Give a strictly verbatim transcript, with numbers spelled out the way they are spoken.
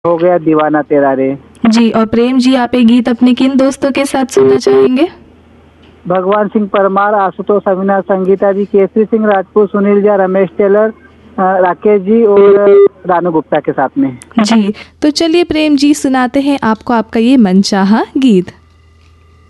हो गया दीवाना तेरा रे। जी, और प्रेम जी आप ये गीत अपने किन दोस्तों के साथ सुनना चाहेंगे? भगवान सिंह परमार, आशुतोष अविनाश, संगीता जी, केसरी सिंह राजपूत, सुनील झा, रमेश टेलर, अ, राकेश जी और रानू गुप्ता के साथ में। जी, तो चलिए प्रेम जी सुनाते हैं आपको आपका ये मनचाहा गीत।